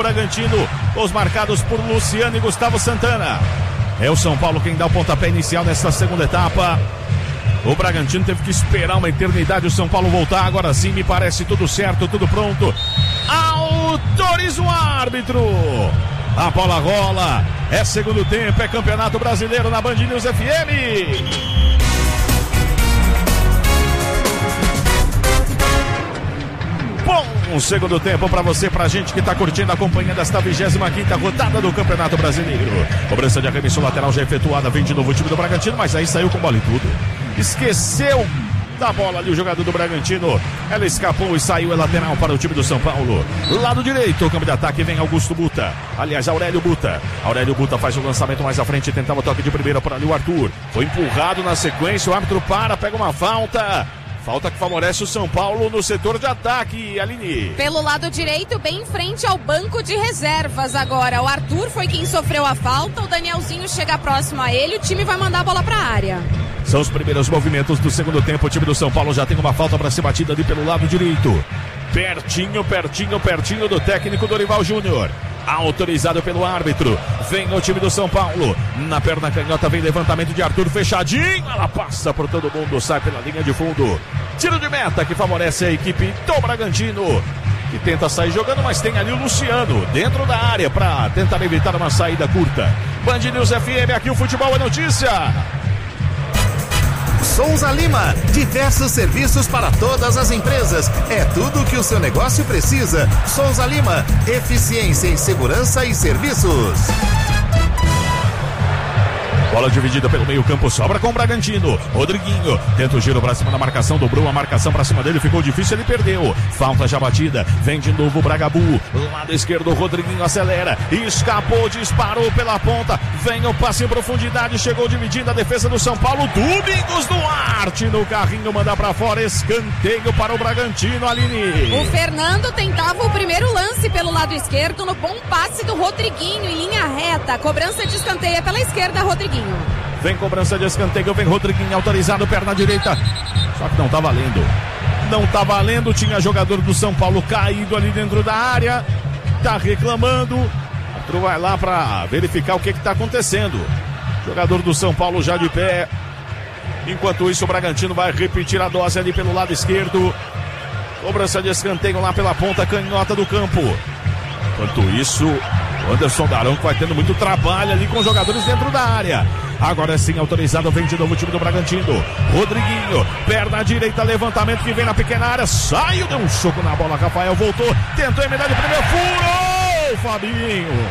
Bragantino. Os marcados por Luciano e Gustavo Santana. É o São Paulo quem dá o pontapé inicial nesta segunda etapa. O Bragantino teve que esperar uma eternidade o São Paulo voltar. Agora sim, me parece tudo certo, tudo pronto. Autoriza o árbitro. A bola rola. É segundo tempo, é Campeonato Brasileiro na Band News FM. Bom segundo tempo pra você, pra gente que tá curtindo, acompanhando esta 25ª rodada do Campeonato Brasileiro. Cobrança de arremesso lateral já efetuada, vem de novo o time do Bragantino, mas aí saiu com bola e tudo. Esqueceu da bola ali o jogador do Bragantino. Ela escapou e saiu, é lateral para o time do São Paulo. Lado direito, o campo de ataque vem Augusto Buta. Aliás, Aurélio Buta. Aurélio Buta faz o lançamento mais à frente, tentava o toque de primeira por ali o Arthur. Foi empurrado na sequência, o árbitro para, pega uma falta. Falta que favorece o São Paulo no setor de ataque, Aline. Pelo lado direito, bem em frente ao banco de reservas agora. O Arthur foi quem sofreu a falta, o Danielzinho chega próximo a ele, o time vai mandar a bola para a área. São os primeiros movimentos do segundo tempo. O time do São Paulo já tem uma falta para ser batida ali pelo lado direito. Pertinho do técnico Dorival Júnior. Autorizado pelo árbitro. Vem o time do São Paulo. Na perna canhota vem levantamento de Arthur fechadinho. Ela passa por todo mundo, sai pela linha de fundo. Tiro de meta que favorece a equipe do Bragantino, que tenta sair jogando, mas tem ali o Luciano dentro da área para tentar evitar uma saída curta. Band News FM, aqui o futebol é notícia. Souza Lima, diversos serviços para todas as empresas. É tudo o que o seu negócio precisa. Souza Lima, eficiência em segurança e serviços. Bola dividida pelo meio campo, sobra com o Bragantino. Rodriguinho tenta o giro pra cima da marcação, dobrou a marcação pra cima dele, ficou difícil, ele perdeu. Falta já batida, vem de novo o Bragabu. Lado esquerdo, o Rodriguinho acelera, escapou, disparou pela ponta. Vem o passe em profundidade, chegou dividindo a defesa do São Paulo. Domingos Duarte no carrinho, manda pra fora, escanteio para o Bragantino, Aline. O Fernando tentava o primeiro lance pelo lado esquerdo, no bom passe do Rodriguinho em linha reta. Cobrança de escanteio pela esquerda, Rodriguinho. Vem cobrança de escanteio, vem Rodriguinho autorizado, perna direita. Só que não tá valendo. Não tá valendo, tinha jogador do São Paulo caído ali dentro da área. Tá reclamando. O outro vai lá pra verificar o que tá acontecendo. Jogador do São Paulo já de pé. Enquanto isso, o Bragantino vai repetir a dose ali pelo lado esquerdo. Cobrança de escanteio lá pela ponta canhota do campo. Enquanto isso, o Anderson Daronco vai tendo muito trabalho ali com os jogadores dentro da área. Agora sim, autorizado, vem de novo o time do Bragantino. Rodriguinho, perna direita, levantamento que vem na pequena área. Saiu, deu um soco na bola, Rafael voltou, tentou emendar de primeiro, furou, Fabinho.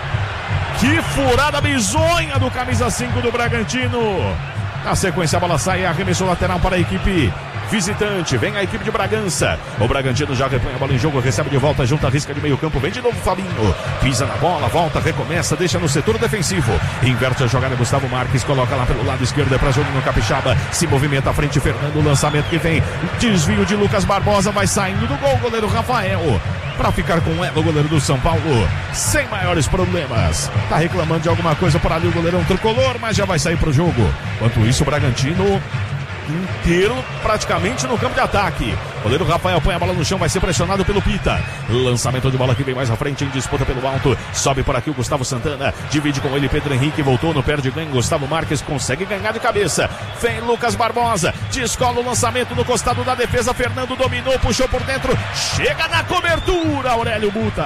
Que furada bizonha do camisa 5 do Bragantino. Na sequência a bola sai, arremesso lateral para a equipe visitante, vem a equipe de Bragança. O Bragantino já repõe a bola em jogo, recebe de volta, junta a risca de meio campo, vem de novo o Fabinho, pisa na bola, volta, recomeça, deixa no setor defensivo, inverte a jogada, Gustavo Marques, coloca lá pelo lado esquerdo, é pra Juninho Capixaba, se movimenta à frente, Fernando, lançamento que vem, desvio de Lucas Barbosa, vai saindo do gol, goleiro Rafael, pra ficar com ela, o goleiro do São Paulo, sem maiores problemas, tá reclamando de alguma coisa por ali o goleirão tricolor, mas já vai sair pro jogo. Enquanto isso, o Bragantino inteiro praticamente no campo de ataque. O goleiro Rafael põe a bola no chão, vai ser pressionado pelo Pita. Lançamento de bola que vem mais à frente em disputa pelo alto. Sobe por aqui o Gustavo Santana. Divide com ele Pedro Henrique. Voltou no perde ganho. Gustavo Marques consegue ganhar de cabeça. Vem Lucas Barbosa. Descola o lançamento no costado da defesa. Fernando dominou, puxou por dentro. Chega na cobertura. Aurélio Buta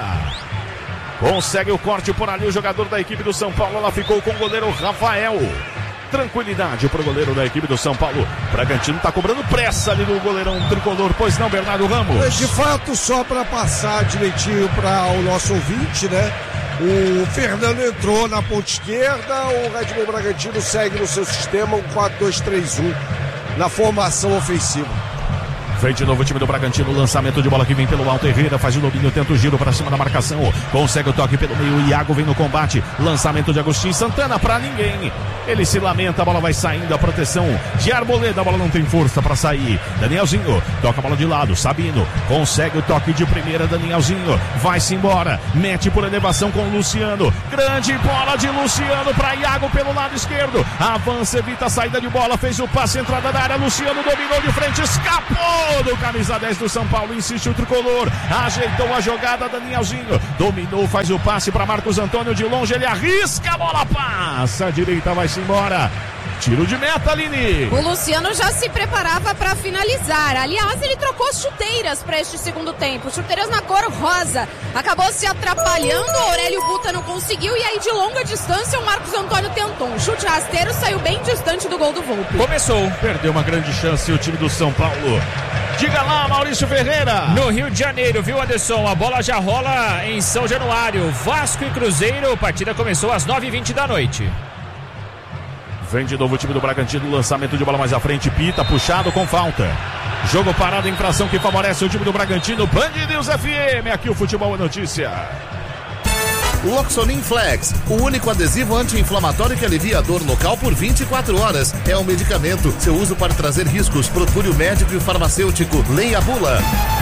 consegue o corte por ali. O jogador da equipe do São Paulo. Ela ficou com o goleiro Rafael. Tranquilidade para o goleiro da equipe do São Paulo. Bragantino está cobrando pressa ali do goleirão tricolor, pois não, Bernardo Ramos? De fato, só para passar direitinho para o nosso ouvinte, né? O Fernando entrou na ponta esquerda, o Red Bull Bragantino segue no seu sistema, um 4-2-3-1 na formação ofensiva. Vem de novo o time do Bragantino, lançamento de bola que vem pelo alto, Herrera faz o domínio, tenta o giro para cima da marcação, consegue o toque pelo meio, Iago vem no combate, lançamento de Agostinho Santana para ninguém, ele se lamenta, a bola vai saindo, a proteção de Arboleda, a bola não tem força para sair, Danielzinho, toca a bola de lado, Sabino, consegue o toque de primeira, Danielzinho, vai-se embora, mete por elevação com o Luciano, grande bola de Luciano para Iago pelo lado esquerdo, avança, evita a saída de bola, fez o passe, entrada da área, Luciano dominou de frente, escapou! todo, camisa 10 do São Paulo, insiste o tricolor, ajeitou a jogada, Danielzinho, dominou, faz o passe para Marcos Antônio de longe, ele arrisca, a bola passa, a direita vai-se embora. Tiro de meta, Aline. O Luciano já se preparava para finalizar. Aliás, ele trocou chuteiras para este segundo tempo. Chuteiras na cor rosa. Acabou se atrapalhando, o Aurélio Buta não conseguiu. E aí, de longa distância, o Marcos Antônio tentou um chute rasteiro, saiu bem distante do gol do Volpi. Começou. Perdeu uma grande chance o time do São Paulo. Diga lá, Maurício Ferreira. No Rio de Janeiro, viu, Anderson? A bola já rola em São Januário. Vasco e Cruzeiro. A partida começou às 9h20 da noite. Vem de novo o time do Bragantino, lançamento de bola mais à frente, pita, puxado com falta. Jogo parado, infração que favorece o time do Bragantino. Band News FM, aqui o Futebol é Notícia. Loxonin Flex, o único adesivo anti-inflamatório que alivia a dor local por 24 horas. É um medicamento. Seu uso pode trazer riscos. Procure o médico e o farmacêutico. Leia a bula.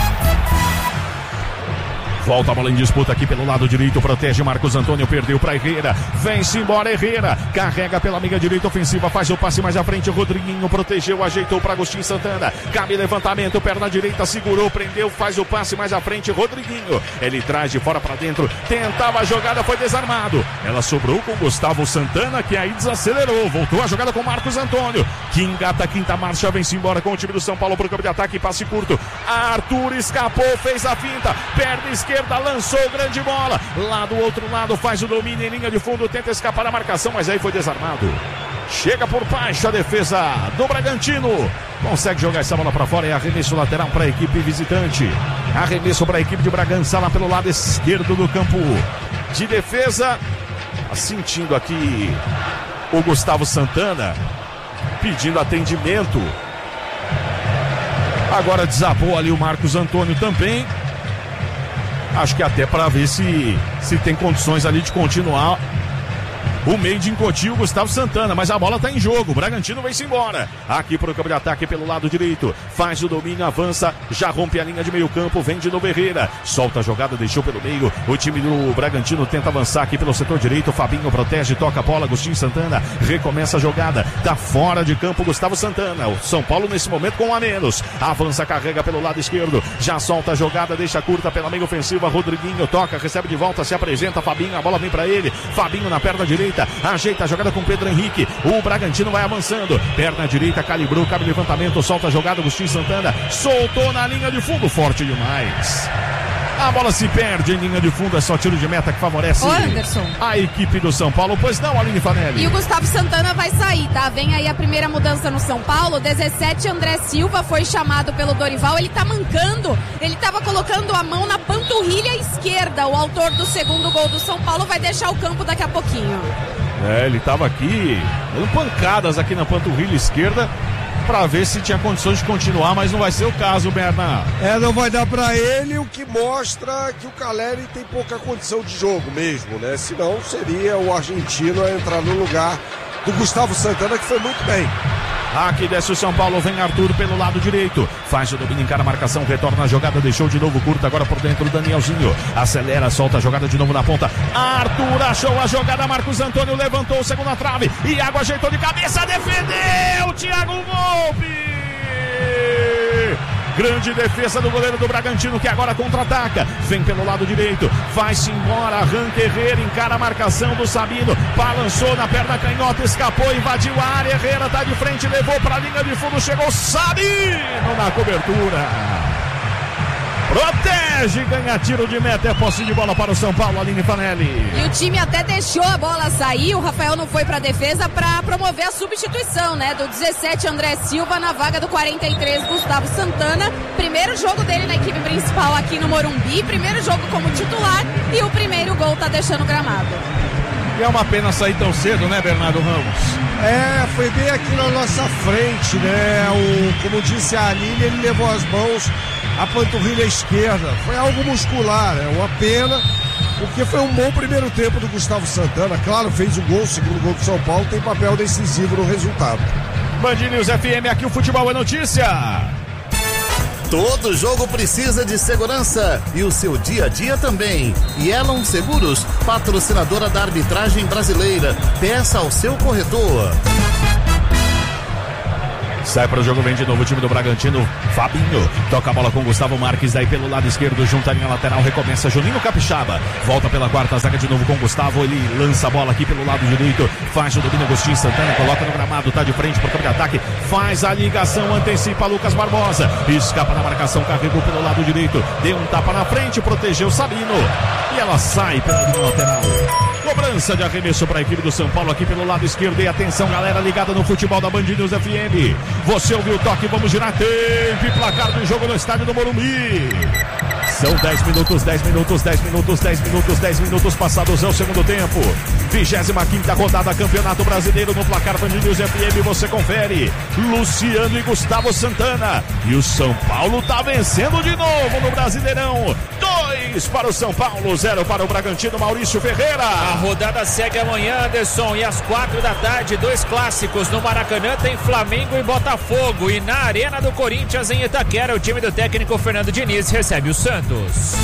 Volta a bola em disputa aqui pelo lado direito, protege Marcos Antônio, perdeu para Herrera, vem-se embora Herrera, carrega pela amiga direita ofensiva, faz o passe mais à frente, Rodriguinho protegeu, ajeitou para Agostinho Santana, cabe levantamento, perna direita, segurou, prendeu, faz o passe mais à frente, Rodriguinho, ele traz de fora para dentro, tentava a jogada, foi desarmado, ela sobrou com Gustavo Santana, que aí desacelerou, voltou a jogada com Marcos Antônio, que engata a quinta marcha, vem-se embora com o time do São Paulo pro campo de ataque, passe curto, Arthur escapou, fez a finta, perna esquerda, lançou grande bola, lá do outro lado faz o domínio em linha de fundo, tenta escapar da marcação, mas aí foi desarmado. Chega por baixo a defesa do Bragantino, consegue jogar essa bola para fora, é arremesso lateral para a equipe visitante, arremesso para a equipe de Bragança lá pelo lado esquerdo do campo de defesa, sentindo aqui o Gustavo Santana pedindo atendimento. Agora desabou ali o Marcos Antônio também. Acho que até para ver se tem condições ali de continuar o meio de encotir o Gustavo Santana, mas a bola tá em jogo, o Bragantino vai-se embora, aqui pro campo de ataque pelo lado direito, faz o domínio, avança, já rompe a linha de meio campo, vem de novo Herrera, solta a jogada, deixou pelo meio, o time do Bragantino tenta avançar aqui pelo setor direito, Fabinho protege, toca a bola, Agostinho Santana, recomeça a jogada, tá fora de campo Gustavo Santana, o São Paulo nesse momento com um a menos, avança, carrega pelo lado esquerdo, já solta a jogada, deixa curta pela meia ofensiva, Rodriguinho toca, recebe de volta, se apresenta, Fabinho, a bola vem pra ele, Fabinho na perna direita, ajeita a jogada com Pedro Henrique, o Bragantino vai avançando, perna direita, calibrou, cabe levantamento, solta a jogada, Agostinho Santana, soltou na linha de fundo, forte demais. A bola se perde em linha de fundo, é só tiro de meta que favorece a equipe do São Paulo. Pois não, Aline Fanelli. E o Gustavo Santana vai sair, tá? Vem aí a primeira mudança no São Paulo. 17, André Silva foi chamado pelo Dorival. Ele tá mancando, ele tava colocando a mão na panturrilha esquerda. O autor do segundo gol do São Paulo vai deixar o campo daqui a pouquinho. Ele tava aqui dando pancadas aqui na panturrilha esquerda para ver se tinha condições de continuar, mas não vai ser o caso, Bernardo. Não vai dar para ele, o que mostra que o Caleri tem pouca condição de jogo mesmo, né? Senão seria o argentino a entrar no lugar do Gustavo Santana, que foi muito bem. Aqui desce o São Paulo, vem Arthur pelo lado direito, faz o domínio, encara a marcação, retorna a jogada, deixou de novo curta, agora por dentro o Danielzinho, acelera, solta a jogada de novo na ponta, Arthur achou a jogada, Marcos Antônio levantou o segundo trave, Iago ajeitou de cabeça, defendeu, Thiago Volpi! Grande defesa do goleiro do Bragantino, que agora contra-ataca, vem pelo lado direito, vai-se embora, arranca Herrera, encara a marcação do Sabino, balançou na perna canhota, escapou, invadiu a área, Herrera tá de frente, levou pra linha de fundo, chegou Sabino na cobertura. Protege, ganha tiro de meta, é posse de bola para o São Paulo, Aline Fanelli. E o time até deixou a bola sair, o Rafael não foi pra defesa pra promover a substituição, né? Do 17, André Silva, na vaga do 43, Gustavo Santana. Primeiro jogo dele na equipe principal aqui no Morumbi, primeiro jogo como titular e o primeiro gol tá deixando o gramado. E é uma pena sair tão cedo, né, Bernardo Ramos? Foi bem aqui na nossa frente, né? Como disse a Aline, ele levou as mãos a panturrilha esquerda, foi algo muscular, é uma pena, porque foi um bom primeiro tempo do Gustavo Santana, claro, fez o gol, o segundo gol do São Paulo, tem papel decisivo no resultado. Band News FM, aqui o Futebol é Notícia. Todo jogo precisa de segurança e o seu dia a dia também. Yellow Seguros, patrocinadora da arbitragem brasileira, peça ao seu corretor. Sai para o jogo, vem de novo o time do Bragantino. Fabinho toca a bola com Gustavo Marques, daí pelo lado esquerdo, junta a linha lateral, recomeça Juninho Capixaba. Volta pela quarta zaga de novo com Gustavo, ele lança a bola aqui pelo lado direito, faz o domínio Agostinho Santana, coloca no gramado, tá de frente pro campo de ataque, faz a ligação, antecipa Lucas Barbosa, escapa na marcação, carregou pelo lado direito, deu um tapa na frente, protegeu Sabino e ela sai pela linha lateral. Cobrança de arremesso para a equipe do São Paulo aqui pelo lado esquerdo. E atenção, galera ligada no futebol da Band News FM. Você ouviu o toque, vamos girar tempo e placar do jogo no estádio do Morumbi. São 10 minutos, 10 minutos, 10 minutos, 10 minutos, 10 minutos passados é o segundo tempo. 25ª rodada, Campeonato Brasileiro no placar Band News FM. Você confere. Luciano e Gustavo Santana. E o São Paulo tá vencendo de novo no Brasileirão. 2 para o São Paulo, 0 para o Bragantino, Maurício Ferreira. A rodada segue amanhã, Anderson, e às 4 da tarde, 2 clássicos. No Maracanã tem Flamengo e Botafogo. E na Arena do Corinthians, em Itaquera, o time do técnico Fernando Diniz recebe o Santos.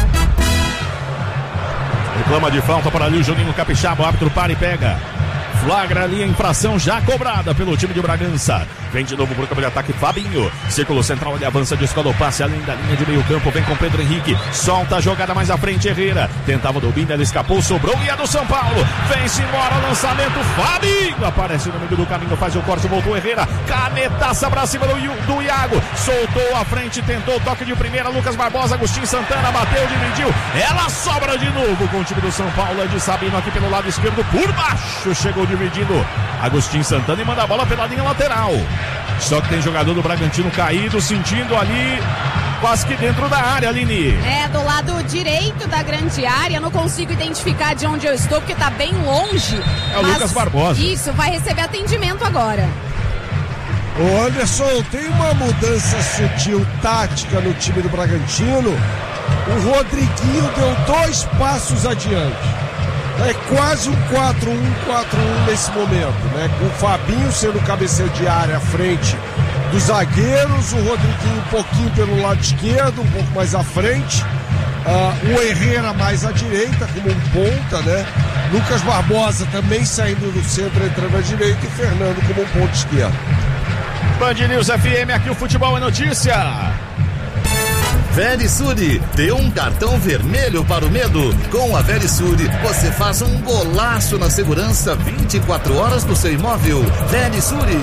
Reclama de falta para ali o Juninho Capixaba, o árbitro para e pega. Flagra ali a infração já cobrada pelo time de Bragança. Vem de novo pro campo de ataque Fabinho. Círculo central, ele avança, descola o passe além da linha de meio campo. Vem com Pedro Henrique. Solta a jogada mais à frente, Herrera. Tentava o domínio, ele escapou, sobrou e é do São Paulo. Vem-se embora, lançamento, Fabinho. Aparece no meio do caminho, faz o corte, voltou Herrera. Canetaça pra cima do Iago. Soltou a frente, tentou o toque de primeira. Lucas Barbosa, Agostinho Santana, bateu, dividiu. Ela sobra de novo com o time do São Paulo. É de Sabino aqui pelo lado esquerdo, por baixo. Chegou dividindo Agostinho Santana e manda a bola pela linha lateral. Só que tem jogador do Bragantino caído, sentindo ali quase que dentro da área, Aline. É, do lado direito da grande área, não consigo identificar de onde eu estou, porque tá bem longe. É o Lucas Barbosa. Isso, vai receber atendimento agora. Ô Anderson, tem uma mudança sutil tática no time do Bragantino. O Rodriguinho deu 2 passos adiante. É quase um 4-1-4-1 nesse momento, né? Com o Fabinho sendo cabeceiro de área à frente dos zagueiros, o Rodriguinho um pouquinho pelo lado esquerdo, um pouco mais à frente, o Herrera mais à direita, como um ponta, né? Lucas Barbosa também saindo do centro, entrando à direita, e Fernando como um ponto esquerdo. Band News FM, aqui o futebol é notícia. Verisure, dê um cartão vermelho para o medo. Com a Verisure, você faz um golaço na segurança 24 horas do seu imóvel. Verisure.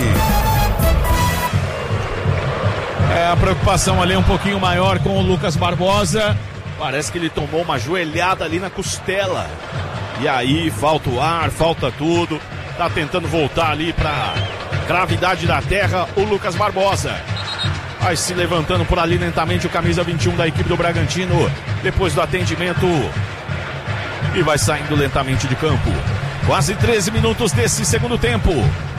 A preocupação ali é um pouquinho maior com o Lucas Barbosa. Parece que ele tomou uma joelhada ali na costela. E aí falta o ar, falta tudo. Tá tentando voltar ali pra gravidade da terra o Lucas Barbosa. Vai se levantando por ali lentamente o camisa 21 da equipe do Bragantino. Depois do atendimento. E vai saindo lentamente de campo. Quase 13 minutos desse segundo tempo.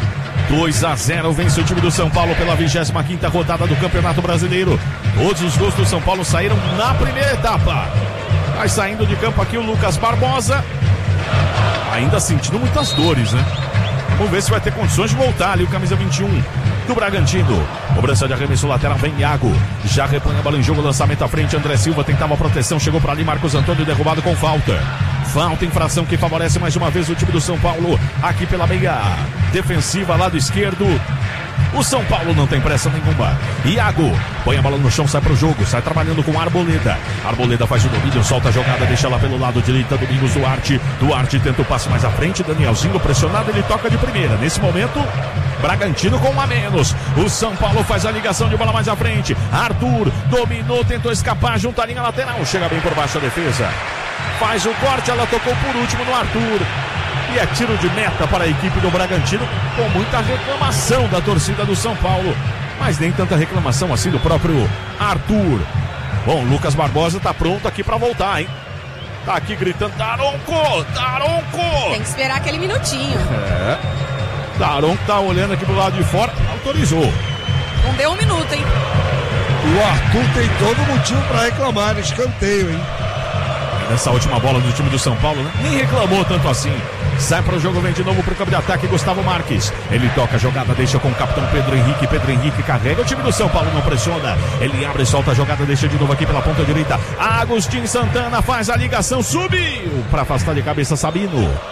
2-0 vence o time do São Paulo pela 25ª rodada do Campeonato Brasileiro. Todos os gols do São Paulo saíram na primeira etapa. Vai saindo de campo aqui o Lucas Barbosa. Ainda sentindo muitas dores, né? Vamos ver se vai ter condições de voltar ali o camisa 21 do Bragantino. Cobrança de arremesso lateral, vem Iago. Já repõe a bola em jogo, lançamento à frente. André Silva tentava a proteção, chegou para ali Marcos Antônio, derrubado com falta. Falta, infração que favorece mais uma vez o time do São Paulo. Aqui pela meia defensiva, lado esquerdo. O São Paulo não tem pressa nenhuma. Iago põe a bola no chão, sai pro jogo, sai trabalhando com Arboleda. Arboleda faz o domínio, solta a jogada, deixa lá pelo lado direito. Domingos Duarte. Duarte tenta o passe mais à frente. Danielzinho pressionado, ele toca de primeira. Nesse momento, Bragantino com 1 a menos. O São Paulo faz a ligação de bola mais à frente. Arthur dominou, tentou escapar junto à linha lateral. Chega bem por baixo a defesa. Faz o corte, ela tocou por último no Arthur. E é tiro de meta para a equipe do Bragantino, com muita reclamação da torcida do São Paulo, mas nem tanta reclamação assim do próprio Arthur. Bom, Lucas Barbosa está pronto aqui para voltar, hein? Tá aqui gritando, Daronco, Daronco! Tem que esperar aquele minutinho. Daronco tá olhando aqui pro lado de fora, autorizou. Não deu 1 minuto, hein? O Arthur tem todo motivo para reclamar, escanteio, hein? Nessa última bola do time do São Paulo, né? Nem reclamou tanto assim. Sai para o jogo, vem de novo para o campo de ataque Gustavo Marques. Ele toca a jogada, deixa com o capitão Pedro Henrique. Pedro Henrique carrega, o time do São Paulo não pressiona. Ele abre, solta a jogada, deixa de novo aqui pela ponta direita. Agostinho Santana faz a ligação, subiu para afastar de cabeça Sabino.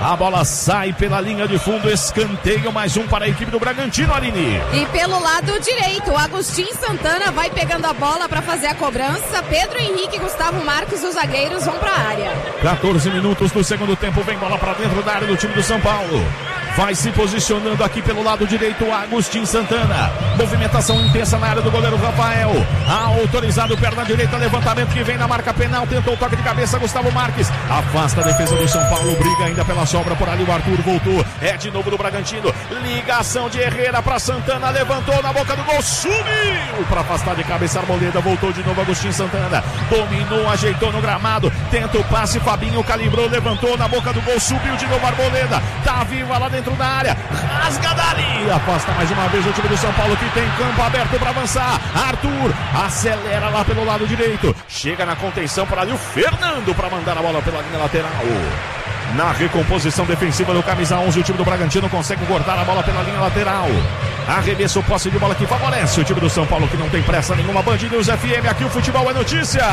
A bola sai pela linha de fundo, escanteio, mais um para a equipe do Bragantino, Aline. E pelo lado direito, o Agostinho Santana vai pegando a bola para fazer a cobrança. Pedro Henrique, Gustavo Marques, os zagueiros vão para a área. 14 minutos do segundo tempo, vem bola para dentro da área do time do São Paulo. Vai se posicionando aqui pelo lado direito o Agostinho Santana. Movimentação intensa na área do goleiro Rafael. Autorizado, perna direita, levantamento que vem na marca penal. Tentou o toque de cabeça, Gustavo Marques. Afasta a defesa do São Paulo. Briga ainda pela sobra por ali. O Arthur voltou. É de novo do Bragantino. Ligação de Herrera para Santana. Levantou na boca do gol. Sumiu para afastar de cabeça Arboleda. Voltou de novo Agostinho Santana. Dominou, ajeitou no gramado. Tenta o passe. Fabinho calibrou. Levantou na boca do gol. Subiu de novo Arboleda. Tá viva lá dentro da área, rasga dali, afasta mais uma vez o time do São Paulo que tem campo aberto para avançar. Arthur acelera lá pelo lado direito, chega na contenção por ali o Fernando para mandar a bola pela linha lateral. Na recomposição defensiva do camisa 11, o time do Bragantino consegue cortar a bola pela linha lateral. Arremesso, posse de bola que favorece o time do São Paulo, que não tem pressa nenhuma. Band News FM, aqui o futebol é notícia.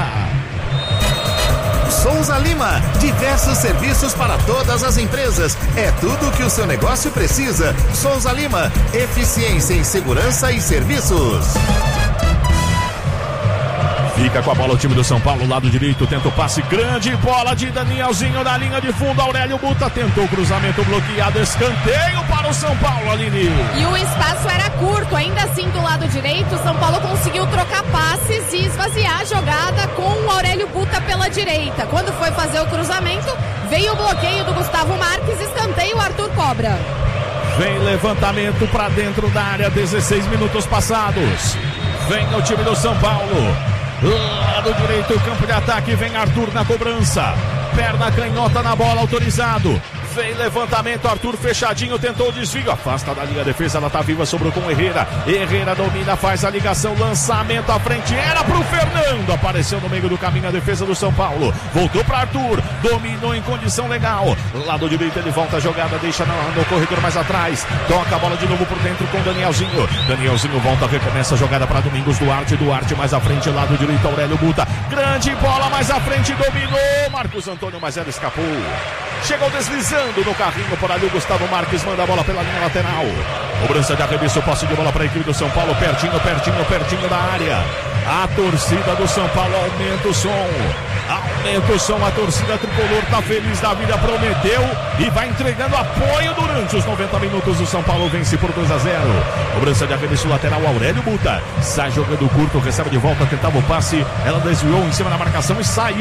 Souza Lima, diversos serviços para todas as empresas. É tudo o que o seu negócio precisa. Souza Lima, eficiência em segurança e serviços. Fica com a bola o time do São Paulo, lado direito, tenta o passe, grande bola de Danielzinho na linha de fundo, Aurélio Buta tentou o cruzamento bloqueado, escanteio para o São Paulo, Aline. E o espaço era curto, ainda assim do lado direito, o São Paulo conseguiu trocar passes e esvaziar a jogada com o Aurélio Buta pela direita. Quando foi fazer o cruzamento, veio o bloqueio do Gustavo Marques, escanteio, o Arthur cobra. Vem levantamento para dentro da área, 16 minutos passados. Vem o time do São Paulo. Lado direito, campo de ataque, vem Arthur na cobrança. Perna canhota na bola, autorizado. Vem levantamento, Arthur fechadinho, tentou o desvio, afasta da linha, a defesa, ela tá viva, sobrou com Herrera. Herrera domina, faz a ligação, lançamento à frente, era pro Fernando, apareceu no meio do caminho a defesa do São Paulo. Voltou para Arthur, dominou em condição legal. Lado direito, ele volta a jogada, deixa no corredor mais atrás. Toca a bola de novo por dentro com Danielzinho. Danielzinho volta, recomeça a jogada para Domingos Duarte. Duarte mais à frente, lado direito, Aurélio Buta. Grande bola mais à frente, dominou Marcos Antônio, mas ela escapou. Chegou deslizando no carrinho por ali o Gustavo Marques, manda a bola pela linha lateral. Cobrança de arremesso, posse de bola para a equipe do São Paulo, pertinho da área. A torcida do São Paulo aumenta o som. Aumenta o som, a torcida tricolor tá feliz da vida, prometeu e vai entregando apoio durante os 90 minutos. O São Paulo vence por 2-0. Cobrança de arremesso lateral, Aurélio Buta sai jogando curto, recebe de volta, tentava o passe, ela desviou em cima da marcação e saiu,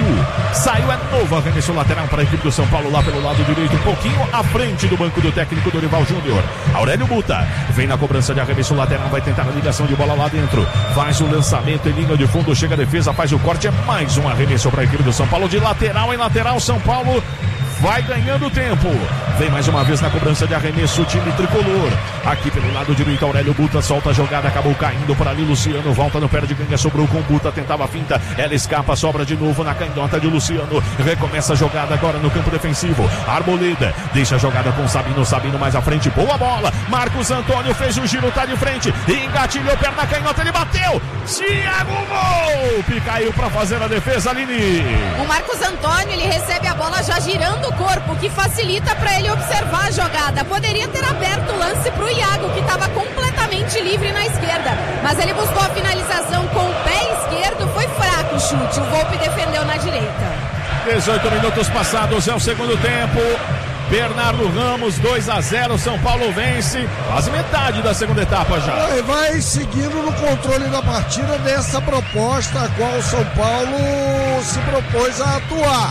é novo arremesso lateral para a equipe do São Paulo lá pelo lado direito, um pouquinho à frente do banco do técnico Dorival Júnior. Aurélio Buta vem na cobrança de arremesso lateral, vai tentar a ligação de bola lá dentro, faz o lançamento em linha de fundo, chega a defesa, faz o corte, é mais um arremesso para a equipe do São Paulo, de lateral em lateral. São Paulo vai ganhando tempo. Vem mais uma vez na cobrança de arremesso o time tricolor. Aqui pelo lado direito, Aurélio Buta solta a jogada, acabou caindo por ali. Luciano volta no pé de ganha, sobrou com Buta, tentava a finta, ela escapa, sobra de novo na canhota de Luciano. Recomeça a jogada agora no campo defensivo. Arboleda deixa a jogada com Sabino, Sabino mais à frente, boa bola. Marcos Antônio fez o giro, tá de frente, engatilhou, perna canhota, ele bateu. Thiago Volpe caiu para fazer a defesa, Aline. O Marcos Antônio, ele recebe a bola já girando o corpo, que facilita para ele observar a jogada. Poderia ter aberto o lance para o Iago, que estava completamente livre na esquerda, mas ele buscou a finalização com o pé esquerdo, foi fraco o chute, o Volpe defendeu na direita. 18 minutos passados, é o segundo tempo. Bernardo Ramos, 2-0, São Paulo vence, quase metade da segunda etapa já. Vai seguindo no controle da partida dessa proposta a qual o São Paulo se propôs a atuar.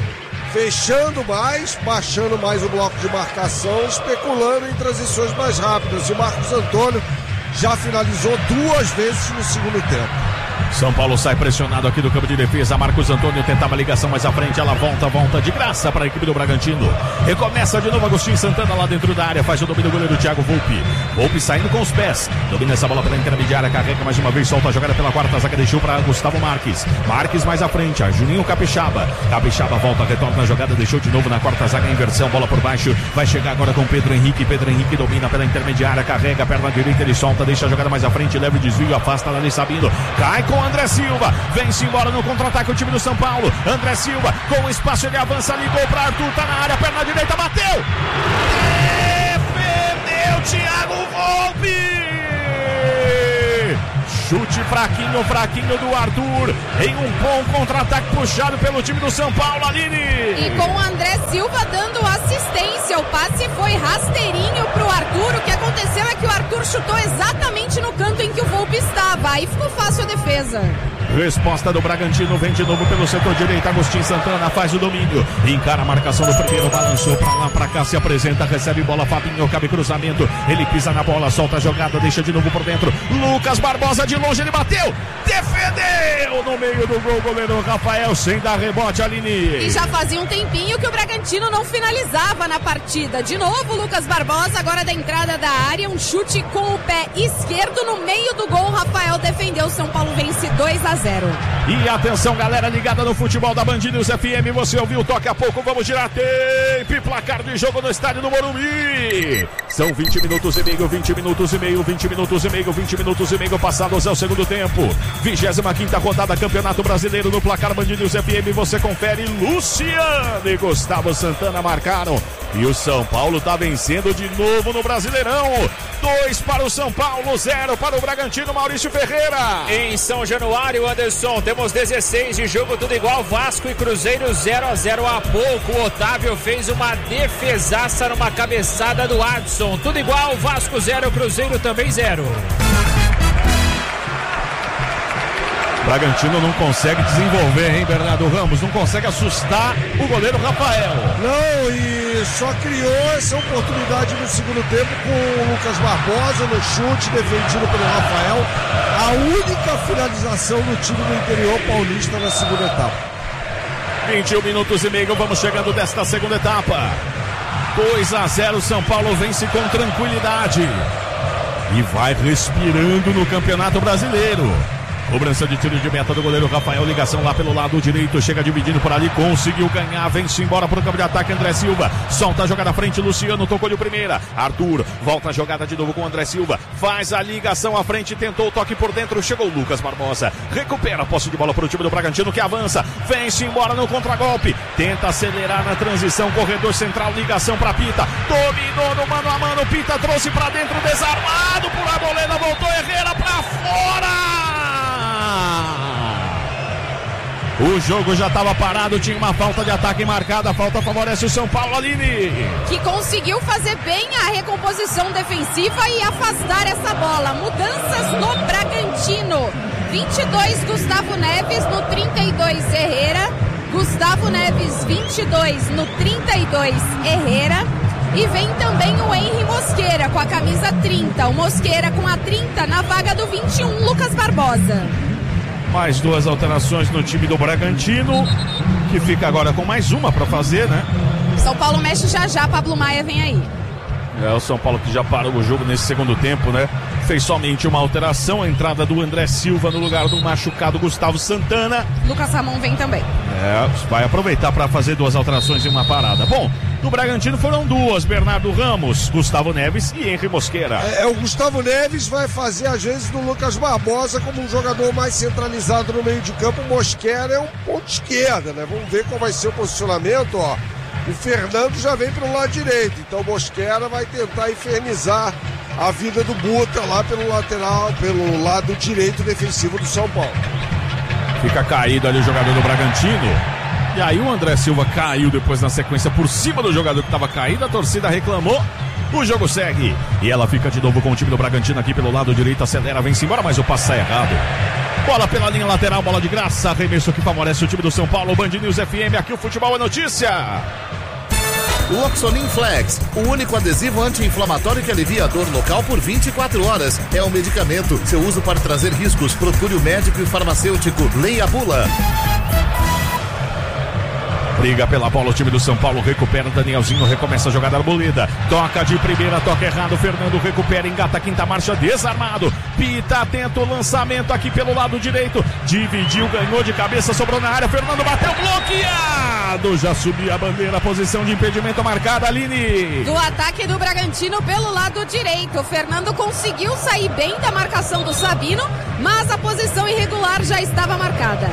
Fechando mais, baixando mais o bloco de marcação, especulando em transições mais rápidas. E o Marcos Antônio já finalizou 2 vezes no segundo tempo. São Paulo sai pressionado aqui do campo de defesa. Marcos Antônio tentava a ligação mais à frente. Ela volta de graça para a equipe do Bragantino. Recomeça de novo Agostinho Santana lá dentro da área. Faz o domínio do goleiro Thiago Volpe. Volpe saindo com os pés. Domina essa bola pela intermediária. Carrega mais uma vez. Solta a jogada pela quarta zaga. Deixou para Gustavo Marques. Marques mais à frente. A Juninho Capixaba. Capixaba volta, retorna a jogada. Deixou de novo na quarta zaga. Inversão. Bola por baixo. Vai chegar agora com Pedro Henrique. Pedro Henrique domina pela intermediária. Carrega, perna direita. Ele solta. Deixa a jogada mais à frente. Leva o desvio. Afasta dali Sabino. Cai com com André Silva. Vem-se embora no contra-ataque o time do São Paulo. André Silva com espaço, ele avança, ligou para Arthur, tá na área, perna direita, bateu! Defendeu Thiago Volpi! Chute fraquinho do Arthur, em um bom contra-ataque puxado pelo time do São Paulo, Aline. E com o André Silva dando assistência, o passe foi rasteirinho pro Arthur. O que aconteceu é que o Arthur chutou exatamente no canto em que o Volpi estava, aí ficou fácil a defesa. Resposta do Bragantino, vem de novo pelo setor direito, Agostinho Santana faz o domínio, encara a marcação do primeiro, balançou pra lá, pra cá, se apresenta, recebe bola, Fabinho, cabe cruzamento, ele pisa na bola, solta a jogada, deixa de novo por dentro, Lucas Barbosa de longe, ele bateu, defendeu no meio do gol, goleiro Rafael, sem dar rebote, Aline. E já fazia um tempinho que o Bragantino não finalizava na partida, de novo Lucas Barbosa, agora da entrada da área, um chute com o pé esquerdo no meio do gol, Rafael defendeu, São Paulo vence 2-0. E atenção, galera ligada no futebol da Band News FM, você ouviu, toque a pouco, vamos girar tape, placar de jogo no estádio do Morumbi. São 20 minutos e meio, 20 minutos e meio, 20 minutos e meio, 20 minutos e meio passados ao segundo tempo. 25ª rodada, Campeonato Brasileiro no placar Band News FM, você confere, Luciano e Gustavo Santana marcaram. E o São Paulo tá vencendo de novo no Brasileirão. 2 para o São Paulo, 0 para o Bragantino, Maurício Ferreira. Em São Januário, Anderson, temos 16 de jogo, tudo igual, Vasco e Cruzeiro 0-0 há pouco. O Otávio fez uma defesaça numa cabeçada do Adson. Tudo igual, Vasco 0, Cruzeiro também 0. Bragantino não consegue desenvolver, hein, Bernardo Ramos? Não consegue assustar o goleiro Rafael. Não, e só criou essa oportunidade no segundo tempo com o Lucas Barbosa no chute defendido pelo Rafael. A única finalização do time do interior paulista na segunda etapa. 21 minutos e meio, vamos chegando desta segunda etapa. 2-0, São Paulo vence com tranquilidade. E vai respirando no Campeonato Brasileiro. Cobrança de tiro de meta do goleiro Rafael, ligação lá pelo lado direito, chega dividindo por ali, conseguiu ganhar, vem-se embora pro campo de ataque, André Silva, solta a jogada à frente, Luciano tocou de primeira, Arthur, volta a jogada de novo com André Silva, faz a ligação à frente, tentou o toque por dentro, chegou o Lucas Barbosa, recupera a posse de bola pro time do Bragantino que avança, vem-se embora no contragolpe, tenta acelerar na transição, corredor central, ligação pra Pita, dominou no mano a mano, Pita trouxe pra dentro, desarmado por Arboleda, voltou Herrera pra fora! O jogo já estava parado, tinha uma falta de ataque marcada, a falta favorece o São Paulo, Aline. Que conseguiu fazer bem a recomposição defensiva e afastar essa bola. Mudanças no Bragantino. 22, Gustavo Neves, no 32, Herrera. Gustavo Neves, 22, no 32, Herrera. E vem também o Henry Mosqueira com a camisa 30. O Mosqueira com a 30 na vaga do 21, Lucas Barbosa. Mais 2 alterações no time do Bragantino, que fica agora com mais uma para fazer, né? São Paulo mexe já, Pablo Maia vem aí. É o São Paulo que já parou o jogo nesse segundo tempo, né? Fez somente uma alteração, a entrada do André Silva no lugar do machucado Gustavo Santana. Lucas Ramon vem também. Vai aproveitar para fazer 2 alterações em uma parada. Bom, no Bragantino foram 2, Bernardo Ramos, Gustavo Neves e Henry Mosqueira. O Gustavo Neves vai fazer às vezes do Lucas Barbosa como um jogador mais centralizado no meio de campo. O Mosqueira é um ponto esquerda, né? Vamos ver qual vai ser o posicionamento, ó. O Fernando já vem para o lado direito, então o Mosquera vai tentar infernizar a vida do Buta lá pelo lateral, pelo lado direito defensivo do São Paulo. Fica caído ali o jogador do Bragantino. E aí o André Silva caiu depois na sequência por cima do jogador que estava caído, a torcida reclamou. O jogo segue e ela fica de novo com o time do Bragantino aqui pelo lado direito, acelera, vem-se embora, mas o passe sai errado. Bola pela linha lateral, bola de graça, arremesso que favorece o time do São Paulo, Band News FM, aqui o futebol é notícia. Loxonin Flex, o único adesivo anti-inflamatório que alivia a dor local por 24 horas. É um medicamento, seu uso pode trazer riscos, procure o médico e farmacêutico, leia a bula. Briga pela bola o time do São Paulo, recupera Danielzinho, recomeça a jogada Arboleda, toca de primeira, toca errado, Fernando recupera, engata a quinta marcha, desarmado, pita, atento, lançamento aqui pelo lado direito, dividiu, ganhou de cabeça, sobrou na área, Fernando bateu, bloqueado, já subiu a bandeira, posição de impedimento marcada, Aline. Do ataque do Bragantino pelo lado direito, o Fernando conseguiu sair bem da marcação do Sabino, mas a posição irregular já estava marcada.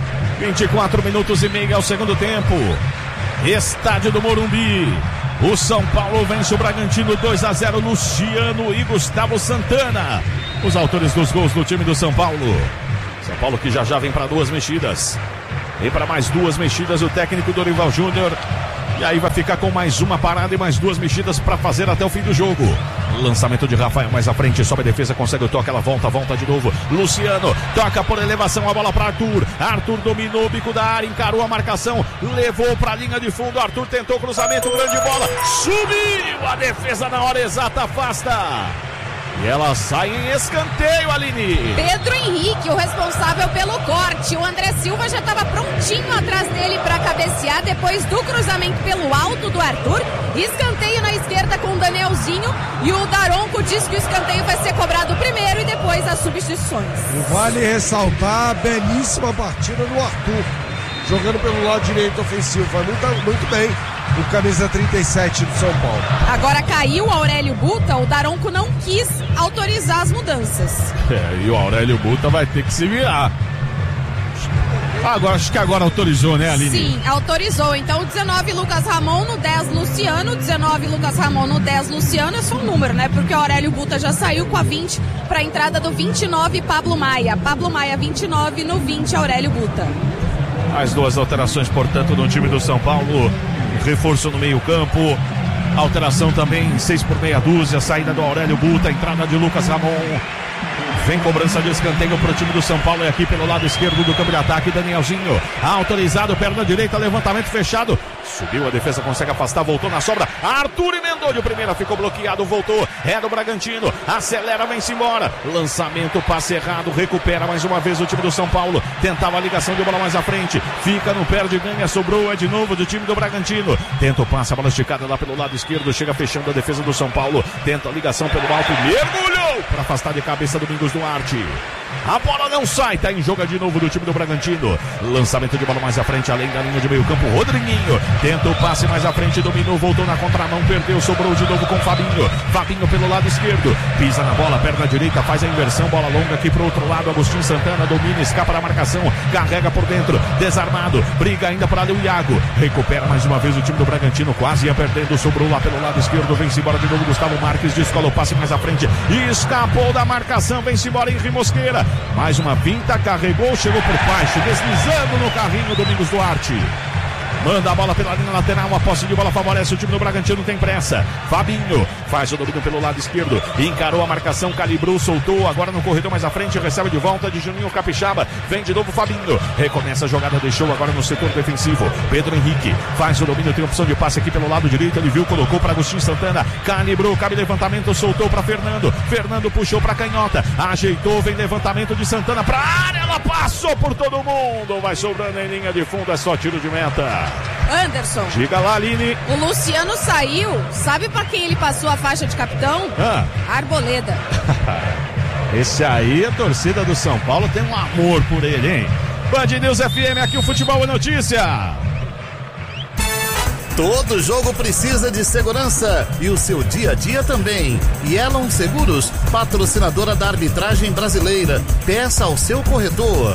24 minutos e meio ao segundo tempo. Estádio do Morumbi. O São Paulo vence o Bragantino 2-0. Luciano e Gustavo Santana, os autores dos gols do time do São Paulo. São Paulo que já vem para 2 mexidas. Vem para mais 2 mexidas o técnico Dorival Júnior. E aí vai ficar com mais uma parada e mais 2 mexidas para fazer até o fim do jogo. Lançamento de Rafael mais à frente, sobe a defesa, consegue o toque, ela volta de novo. Luciano toca por elevação, a bola para Arthur. Arthur dominou o bico da área, encarou a marcação, levou para a linha de fundo. Arthur tentou o cruzamento, grande bola, subiu a defesa na hora exata, afasta. E ela sai em escanteio, Aline. Pedro Henrique, o responsável pelo corte. O André Silva já estava prontinho atrás dele para cabecear depois do cruzamento pelo alto do Arthur. Escanteio na esquerda com o Danielzinho. E o Daronco diz que o escanteio vai ser cobrado primeiro e depois as substituições. E vale ressaltar a belíssima partida do Arthur, jogando pelo lado direito ofensivo. Vai muito bem o camisa 37 do São Paulo. Agora caiu o Aurélio Buta, o Daronco não quis autorizar as mudanças. E o Aurélio Buta vai ter que se virar. Acho que agora autorizou, né, Aline? Sim, autorizou. Então, 19 Lucas Ramon no 10 Luciano. 19 Lucas Ramon no 10 Luciano é só um número, né? Porque o Aurélio Buta já saiu com a 20 para a entrada do 29 Pablo Maia. Pablo Maia 29 no 20 Aurélio Buta. As 2 alterações, portanto, no time do São Paulo. Reforço no meio-campo. Alteração também, 6 por meia dúzia. Saída do Aurélio Buta, entrada de Lucas Ramon. Vem cobrança de escanteio para o time do São Paulo. É aqui pelo lado esquerdo do campo de ataque. Danielzinho autorizado, perna direita, levantamento fechado. Subiu a defesa, consegue afastar, voltou na sobra. Arthur emendou de primeira, ficou bloqueado, voltou. É do Bragantino, acelera, vem-se embora. Lançamento, passe errado, recupera mais uma vez o time do São Paulo. Tentava a ligação de bola mais à frente. Fica no perde, ganha, sobrou. É de novo do time do Bragantino. Tenta o passe, a bola esticada lá pelo lado esquerdo. Chega fechando a defesa do São Paulo. Tenta a ligação pelo alto, mergulhou para afastar de cabeça Domingos Duarte. A bola não sai, tá em jogo de novo do time do Bragantino. Lançamento de bola mais à frente, além da linha de meio campo, Rodriguinho. Tenta o passe mais à frente, dominou, voltou na contramão, perdeu, sobrou de novo com Fabinho. Fabinho pelo lado esquerdo, pisa na bola, perna direita, faz a inversão, bola longa aqui pro outro lado. Agostinho Santana domina, escapa da marcação, carrega por dentro, desarmado, briga ainda para ali o Iago. Recupera mais uma vez o time do Bragantino, quase ia perdendo, sobrou lá pelo lado esquerdo, vem-se embora de novo Gustavo Marques, descola o passe mais à frente, escapou da marcação, vem-se embora Henri Mosqueira. Mais uma finta, carregou, chegou por baixo, deslizando no carrinho Domingos Duarte. Manda a bola pela linha lateral, a posse de bola favorece o time do Bragantino, tem pressa. Fabinho faz o domínio pelo lado esquerdo, encarou a marcação, calibrou, soltou, agora no corredor mais à frente, recebe de volta de Juninho Capixaba, vem de novo Fabinho, recomeça a jogada, deixou agora no setor defensivo. Pedro Henrique faz o domínio, tem opção de passe aqui pelo lado direito, ele viu, colocou para Agostinho Santana, calibrou, cabe levantamento, soltou para Fernando, Fernando puxou para canhota, ajeitou, vem levantamento de Santana para área, ela passou por todo mundo, vai sobrando em linha de fundo, é só tiro de meta. Anderson, diga lá, Aline. O Luciano saiu, sabe pra quem ele passou a faixa de capitão? Arboleda. Esse aí, a torcida do São Paulo tem um amor por ele, hein? Band News FM, aqui o futebol é notícia. Todo jogo precisa de segurança e o seu dia a dia também. Yellow Seguros, patrocinadora da arbitragem brasileira. Peça ao seu corretor.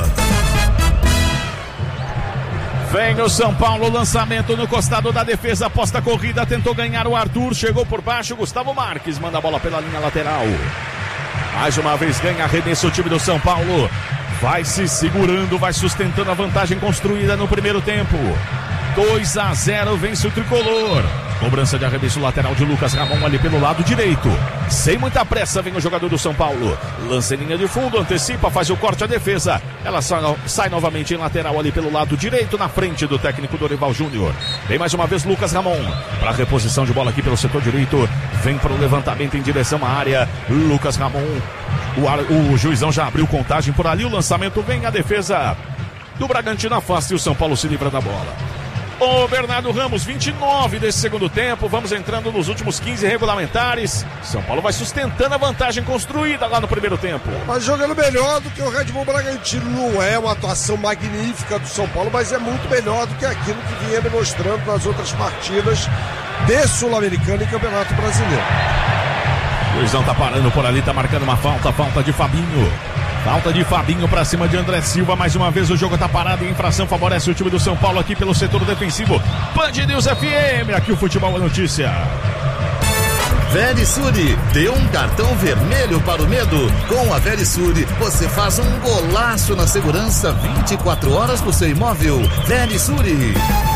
Vem o São Paulo, lançamento no costado da defesa, aposta a corrida, tentou ganhar o Arthur, chegou por baixo, Gustavo Marques manda a bola pela linha lateral. Mais uma vez ganha, arremesso o time do São Paulo, vai se segurando, vai sustentando a vantagem construída no primeiro tempo. 2-0, vence o tricolor. Cobrança de arremesso lateral de Lucas Ramon ali pelo lado direito. Sem muita pressa vem o jogador do São Paulo. Lança em linha de fundo, antecipa, faz o corte à defesa. Ela sai novamente em lateral ali pelo lado direito, na frente do técnico Dorival Júnior. Vem mais uma vez Lucas Ramon para reposição de bola aqui pelo setor direito. Vem para o levantamento em direção à área. Lucas Ramon. O juizão já abriu contagem por ali. O lançamento vem, a defesa do Bragantino afasta e o São Paulo se livra da bola. Ô Bernardo Ramos, 29 desse segundo tempo, vamos entrando nos últimos 15 regulamentares. São Paulo vai sustentando a vantagem construída lá no primeiro tempo. Mas jogando melhor do que o Red Bull Bragantino. Não é uma atuação magnífica do São Paulo, mas é muito melhor do que aquilo que vinha demonstrando nas outras partidas de Sul-Americano e Campeonato Brasileiro. Luizão tá parando por ali, tá marcando uma falta de Fabinho. Falta de Fabinho pra cima de André Silva. Mais uma vez o jogo tá parado e a infração favorece o time do São Paulo aqui pelo setor defensivo. Band News FM, aqui o Futebol é Notícia. Verisure, dê um cartão vermelho para o medo. Com a Verisure, você faz um golaço na segurança 24 horas no seu imóvel. Verisure.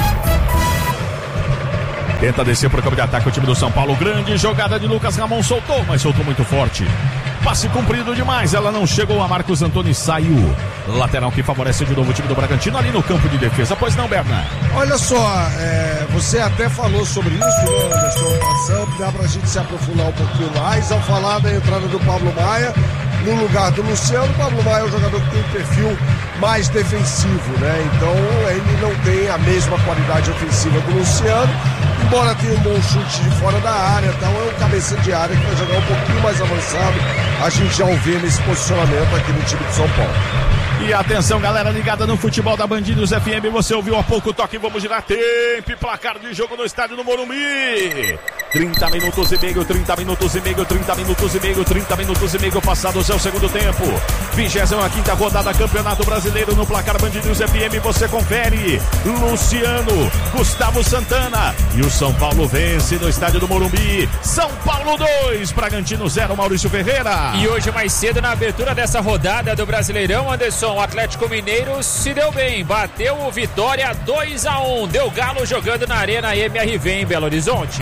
Tenta descer para o campo de ataque o time do São Paulo. Grande jogada de Lucas Ramon. Soltou, mas soltou muito forte. Passe comprido demais. Ela não chegou a Marcos Antônio e saiu. Lateral que favorece de novo o time do Bragantino ali no campo de defesa. Pois não, Bernardo? Olha só, você até falou sobre isso, né, Anderson? Passando, dá pra gente se aprofundar um pouquinho mais ao falar da entrada do Pablo Maia no lugar do Luciano. O Pablo Maia é um jogador que tem um perfil mais defensivo, né? Então ele não tem a mesma qualidade ofensiva do Luciano, embora tenha um bom chute de fora da área, então é um cabeça de área que vai jogar um pouquinho mais avançado. A gente já o vê nesse posicionamento aqui no time de São Paulo. E atenção, galera ligada no futebol da Band News FM, você ouviu há pouco o toque, vamos girar tempo e placar de jogo no estádio do Morumbi. 30 minutos e meio, 30 minutos e meio, 30 minutos e meio, 30 minutos e meio passados é o segundo tempo. 25ª rodada Campeonato Brasileiro no placar Band News FM, você confere. Luciano, Gustavo Santana e o São Paulo vence no estádio do Morumbi. São Paulo 2, Bragantino 0, Maurício Ferreira. E hoje mais cedo na abertura dessa rodada do Brasileirão, Anderson, o Atlético Mineiro se deu bem, bateu o Vitória 2-1, deu Galo jogando na Arena MRV em Belo Horizonte.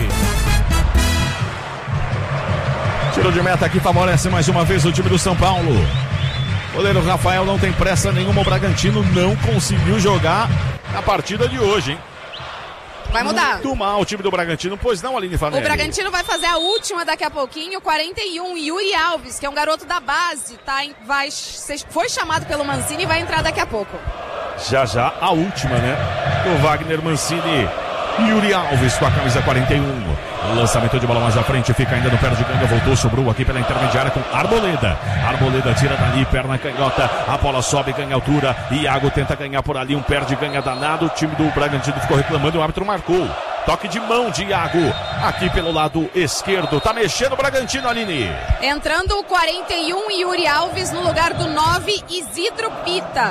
Tiro de meta que favorece mais uma vez o time do São Paulo. Goleiro Rafael não tem pressa nenhuma, o Bragantino não conseguiu jogar na partida de hoje, hein? Vai mudar. Muito mal o time do Bragantino, pois não, Aline Fanelli? O Bragantino vai fazer a última daqui a pouquinho, 41, Yuri Alves, que é um garoto da base, foi chamado pelo Mancini e vai entrar daqui a pouco. Já a última, né? O Wagner Mancini, Yuri Alves com a camisa 41. Lançamento de bola mais à frente, fica ainda no pé de ganga, voltou, sobrou aqui pela intermediária com Arboleda. Arboleda tira dali, perna canhota, a bola sobe, ganha altura. Iago tenta ganhar por ali, um pé de ganha danado. O time do Bragantino ficou reclamando e o árbitro marcou. Toque de mão de Iago, aqui pelo lado esquerdo. Tá mexendo o Bragantino, Aline. Entrando o 41, Yuri Alves no lugar do 9, Isidro Pita.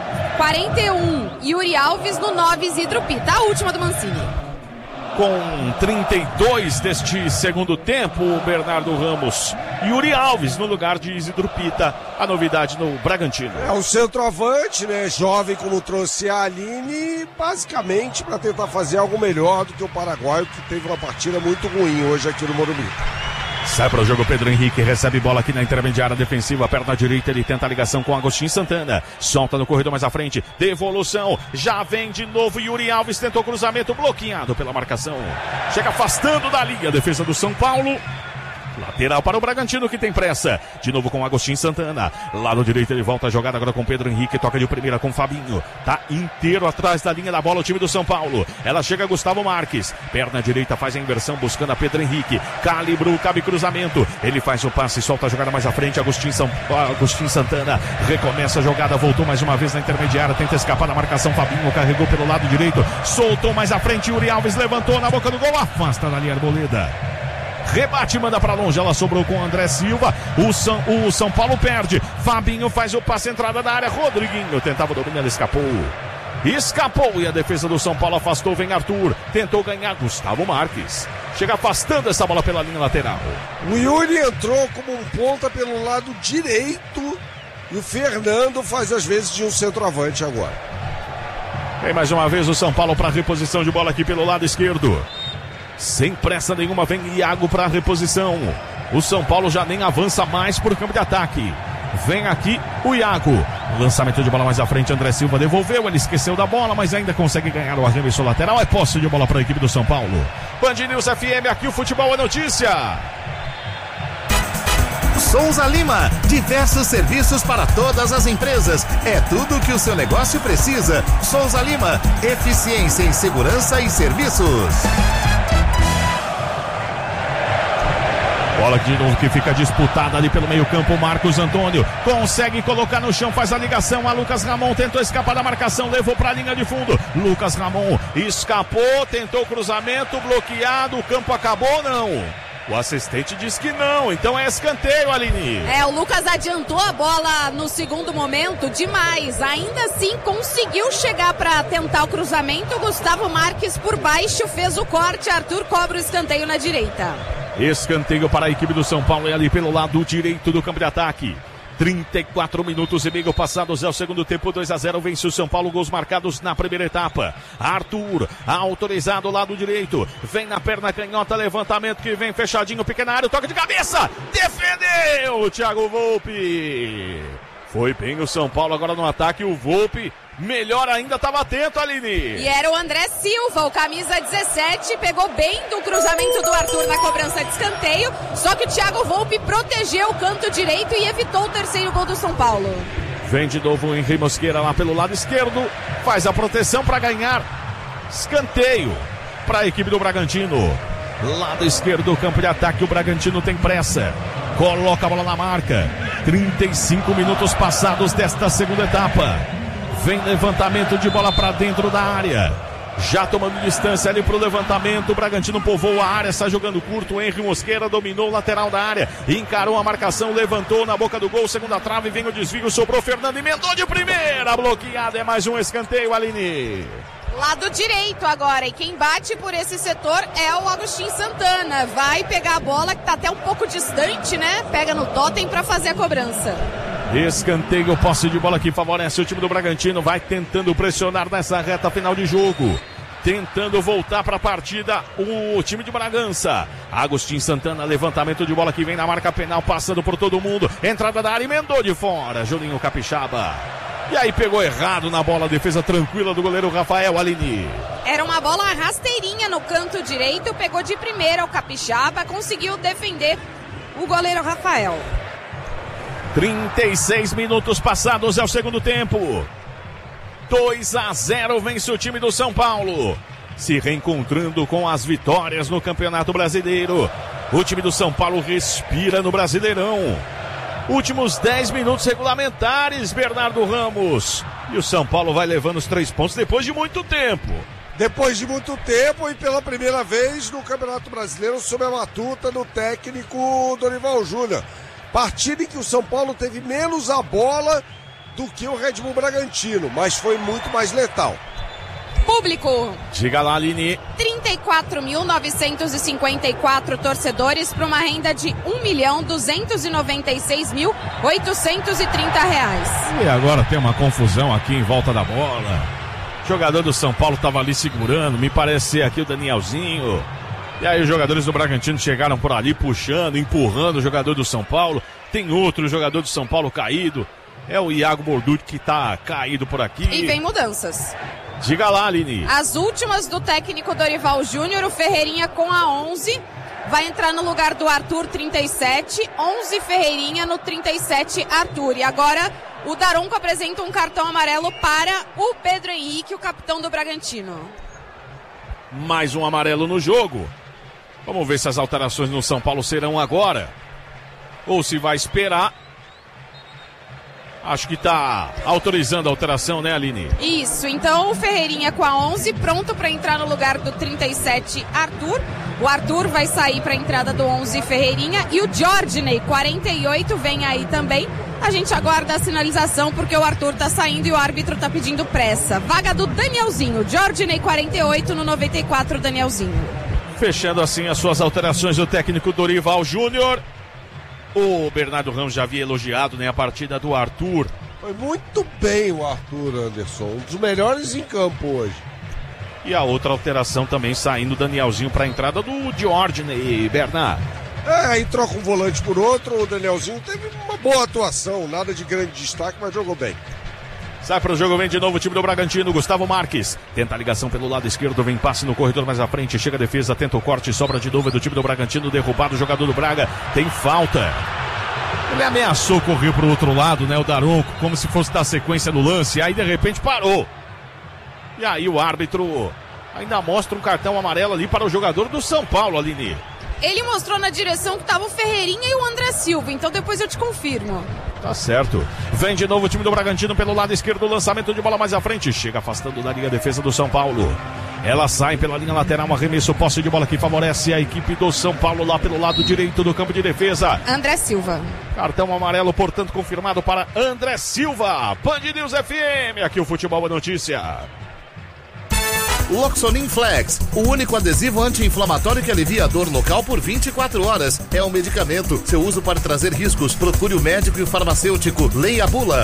41, Yuri Alves no 9, Isidro Pita. A última do Mancini. Com 32 deste segundo tempo, o Bernardo Ramos, Yuri Alves no lugar de Isidro Pita, a novidade no Bragantino. É um centroavante, né? Jovem, como trouxe a Aline, basicamente para tentar fazer algo melhor do que o paraguaio, que teve uma partida muito ruim hoje aqui no Morumbi. Sai para o jogo Pedro Henrique, recebe bola aqui na intermediária defensiva, perna direita, ele tenta a ligação com Agostinho Santana, solta no corredor mais à frente, devolução, já vem de novo Yuri Alves, tentou cruzamento, bloqueado pela marcação, chega afastando da linha a defesa do São Paulo. Lateral para o Bragantino que tem pressa. De novo com Agostinho Santana. Lado direito ele volta a jogada agora com Pedro Henrique. Toca de primeira com Fabinho. Tá inteiro atrás da linha da bola o time do São Paulo. Ela chega a Gustavo Marques. Perna direita faz a inversão buscando a Pedro Henrique. Calibrou, cabe cruzamento. Ele faz o passe, solta a jogada mais à frente. Agostinho Santana recomeça a jogada. Voltou mais uma vez na intermediária. Tenta escapar da marcação. Fabinho carregou pelo lado direito. Soltou mais à frente. Yuri Alves levantou na boca do gol. Afasta dali Arboleda. Rebate, manda pra longe, ela sobrou com o André Silva, o São Paulo perde, Fabinho faz o passe, entrada da área, Rodriguinho tentava dominar, escapou e a defesa do São Paulo afastou, vem Arthur, tentou ganhar, Gustavo Marques, chega afastando essa bola pela linha lateral. O Yuri entrou como um ponta pelo lado direito e o Fernando faz às vezes de um centroavante agora. Vem mais uma vez o São Paulo para reposição de bola aqui pelo lado esquerdo. Sem pressa nenhuma, vem Iago para a reposição. O São Paulo já nem avança mais por campo de ataque. Vem aqui o Iago. Lançamento de bola mais à frente, André Silva devolveu, ele esqueceu da bola, mas ainda consegue ganhar o arremesso lateral. É posse de bola para a equipe do São Paulo. Band News FM, aqui o futebol é notícia. Souza Lima, diversos serviços para todas as empresas. É tudo o que o seu negócio precisa. Souza Lima, eficiência em segurança e serviços. Bola de novo que fica disputada ali pelo meio campo. Marcos Antônio consegue colocar no chão, faz a ligação a Lucas Ramon, tentou escapar da marcação, levou para a linha de fundo. Lucas Ramon escapou, tentou cruzamento, bloqueado, o campo acabou, não. O assistente diz que não, então é escanteio, Aline. O Lucas adiantou a bola no segundo momento demais, ainda assim conseguiu chegar para tentar o cruzamento. Gustavo Marques por baixo fez o corte, Arthur cobra o escanteio na direita. Escanteio para a equipe do São Paulo, é ali pelo lado direito do campo de ataque. 34 minutos e meio passados, é o segundo tempo, 2-0, vence o São Paulo, gols marcados na primeira etapa. Arthur, autorizado, lado direito, vem na perna canhota, levantamento que vem fechadinho, pequena área, toque de cabeça, defendeu o Thiago Volpi. Foi bem o São Paulo agora no ataque, o Volpi melhor ainda, estava atento, Aline. E era o André Silva, o camisa 17, pegou bem do cruzamento do Arthur na cobrança de escanteio, só que o Thiago Volpi protegeu o canto direito e evitou o terceiro gol do São Paulo. Vem de novo o Henry Mosqueira lá pelo lado esquerdo, faz a proteção para ganhar escanteio para a equipe do Bragantino. Lado esquerdo do campo de ataque, o Bragantino tem pressa, coloca a bola na marca. 35 minutos passados desta segunda etapa. Vem levantamento de bola para dentro da área. Já tomando distância ali para o levantamento. O Bragantino povoa a área, está jogando curto. O Henry Mosqueira dominou o lateral da área. Encarou a marcação, levantou na boca do gol. Segunda trave, vem o desvio, sobrou Fernando, emendou de primeira. Bloqueado, é mais um escanteio, Aline. Lado direito agora, e quem bate por esse setor é o Agostinho Santana. Vai pegar a bola, que está até um pouco distante, né? Pega no totem para fazer a cobrança. Escanteio, posse de bola que favorece o time do Bragantino. Vai tentando pressionar nessa reta final de jogo. Tentando voltar para a partida o time de Bragança. Agostinho Santana, levantamento de bola que vem na marca penal, passando por todo mundo. Entrada da área, emendou de fora. Juninho Capixaba. E aí pegou errado na bola, defesa tranquila do goleiro Rafael, Aline. Era uma bola rasteirinha no canto direito, pegou de primeira o Capixaba, conseguiu defender o goleiro Rafael. 36 minutos passados, é o segundo tempo. 2-0, vence o time do São Paulo. Se reencontrando com as vitórias no Campeonato Brasileiro. O time do São Paulo respira no Brasileirão. Últimos 10 minutos regulamentares, Bernardo Ramos. E o São Paulo vai levando os 3 pontos depois de muito tempo. Depois de muito tempo e pela primeira vez no Campeonato Brasileiro sob a batuta do técnico Dorival Júnior. Partida em que o São Paulo teve menos a bola do que o Red Bull Bragantino, mas foi muito mais letal. Público. Diga lá, Aline. 34.954 torcedores para uma renda de R$1.296.830. E agora tem uma confusão aqui em volta da bola. O jogador do São Paulo estava ali segurando, me parece ser aqui o Danielzinho. E aí os jogadores do Bragantino chegaram por ali puxando, empurrando o jogador do São Paulo. Tem outro jogador do São Paulo caído. É o Iago Borducci que está caído por aqui. E vem mudanças. Diga lá, Aline. As últimas do técnico Dorival Júnior, o Ferreirinha com a 11. Vai entrar no lugar do Arthur, 37. 11 Ferreirinha no 37 Arthur. E agora o Daronco apresenta um cartão amarelo para o Pedro Henrique, o capitão do Bragantino. Mais um amarelo no jogo. Vamos ver se as alterações no São Paulo serão agora. Ou se vai esperar. Acho que está autorizando a alteração, né, Aline? Isso, então o Ferreirinha com a 11, pronto para entrar no lugar do 37 Arthur. O Arthur vai sair para a entrada do 11 Ferreirinha. E o Jordney, 48, vem aí também. A gente aguarda a sinalização porque o Arthur tá saindo e o árbitro tá pedindo pressa. Vaga do Danielzinho, Jordney 48 no 94, Danielzinho. Fechando assim as suas alterações do técnico Dorival Júnior. O Bernardo Ramos já havia elogiado, né, a partida do Arthur. Foi muito bem o Arthur, Anderson, um dos melhores em campo hoje. E a outra alteração também saindo, Danielzinho para a entrada do Jordney, Bernardo. Aí troca um volante por outro, o Danielzinho teve uma boa atuação, nada de grande destaque, mas jogou bem. Sai para o jogo, vem de novo o time do Bragantino, Gustavo Marques. Tenta a ligação pelo lado esquerdo, vem passe no corredor mais à frente, chega a defesa, tenta o corte, sobra de novo do time do Bragantino, derrubado o jogador do Braga, tem falta. Ele ameaçou correr pro outro lado, né, o Daronco, como se fosse dar sequência no lance, aí de repente parou. E aí o árbitro ainda mostra um cartão amarelo ali para o jogador do São Paulo, Aline. Ele mostrou na direção que estava o Ferreirinha e o André Silva, então depois eu te confirmo. Tá certo. Vem de novo o time do Bragantino pelo lado esquerdo, lançamento de bola mais à frente, chega afastando da linha a defesa do São Paulo. Ela sai pela linha lateral, arremesso, posse de bola que favorece a equipe do São Paulo lá pelo lado direito do campo de defesa. André Silva. Cartão amarelo, portanto, confirmado para André Silva. Band News FM, aqui o Futebol é Notícia. Loxonin Flex, o único adesivo anti-inflamatório que alivia a dor local por 24 horas. É um medicamento. Seu uso pode trazer riscos. Procure o médico e o farmacêutico. Leia a bula.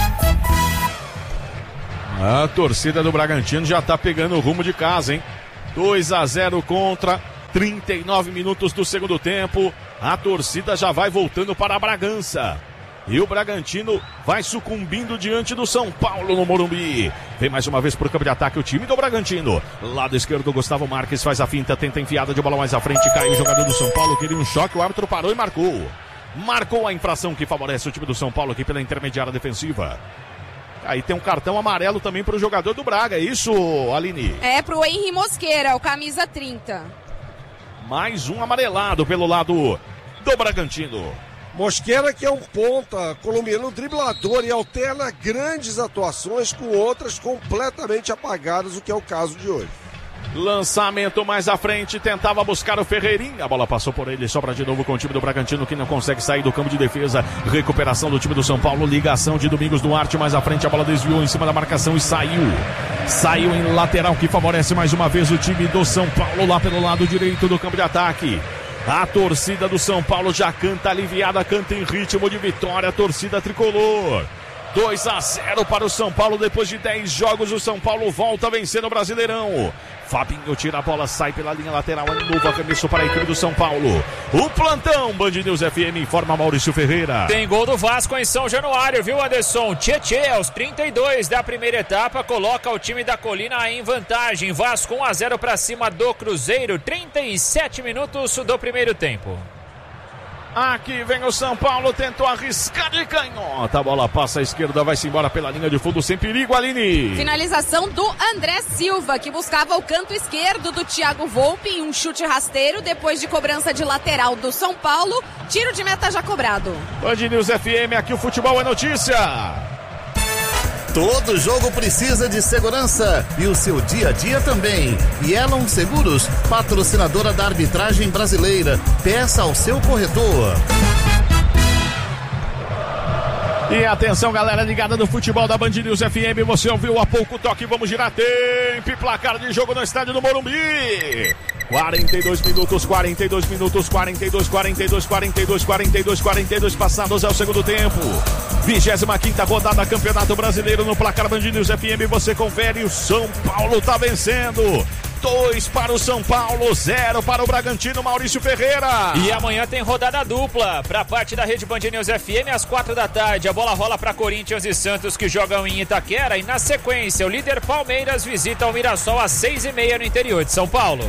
A torcida do Bragantino já tá pegando o rumo de casa, hein? 2-0 contra 39 minutos do segundo tempo. A torcida já vai voltando para a Bragança. E o Bragantino vai sucumbindo diante do São Paulo no Morumbi. Vem mais uma vez pro campo de ataque o time do Bragantino. Lado esquerdo, Gustavo Marques faz a finta, tenta enfiada de bola mais à frente. Caiu o jogador do São Paulo, queria um choque, o árbitro parou e marcou. Marcou a infração que favorece o time do São Paulo aqui pela intermediária defensiva. Aí tem um cartão amarelo também pro jogador do Braga, é isso, Aline? É pro Henry Mosqueira, o camisa 30. Mais um amarelado pelo lado do Bragantino. Mosqueira, que é um ponta colombiano driblador e alterna grandes atuações com outras completamente apagadas, o que é o caso de hoje. Lançamento mais à frente, tentava buscar o Ferreirinha, a bola passou por ele, sobra de novo com o time do Bragantino que não consegue sair do campo de defesa. Recuperação do time do São Paulo, ligação de Domingos Duarte mais à frente, a bola desviou em cima da marcação e saiu em lateral que favorece mais uma vez o time do São Paulo lá pelo lado direito do campo de ataque. A torcida do São Paulo já canta aliviada, canta em ritmo de vitória, a torcida tricolor. 2-0 para o São Paulo, depois de 10 jogos o São Paulo volta a vencer no Brasileirão. Fabinho tira a bola, sai pela linha lateral, é novo arremesso para a equipe do São Paulo. O plantão Band News FM informa Maurício Ferreira. Tem gol do Vasco em São Januário, viu, Anderson? Tietê, aos 32 da primeira etapa, coloca o time da Colina em vantagem. Vasco 1-0 para cima do Cruzeiro, 37 minutos do primeiro tempo. Aqui vem o São Paulo, tentou arriscar de canhota, a bola passa à esquerda, vai-se embora pela linha de fundo, sem perigo, Aline. Finalização do André Silva, que buscava o canto esquerdo do Thiago Volpe em um chute rasteiro, depois de cobrança de lateral do São Paulo, tiro de meta já cobrado. Band News FM, aqui o Futebol é Notícia. Todo jogo precisa de segurança e o seu dia a dia também. Yellow Seguros, patrocinadora da arbitragem brasileira. Peça ao seu corretor. E atenção, galera ligada no futebol da Band News FM, você ouviu há pouco o toque, vamos girar tempo e placar de jogo no estádio do Morumbi. 42 passados é o segundo tempo. 25ª rodada Campeonato Brasileiro no placar Band News FM, você confere, o São Paulo tá vencendo. 2 para o São Paulo, 0 para o Bragantino, Maurício Ferreira. E amanhã tem rodada dupla para parte da Rede Band News FM às 4 da tarde. A bola rola para Corinthians e Santos que jogam em Itaquera. E na sequência, o líder Palmeiras visita o Mirassol às 6h30 no interior de São Paulo.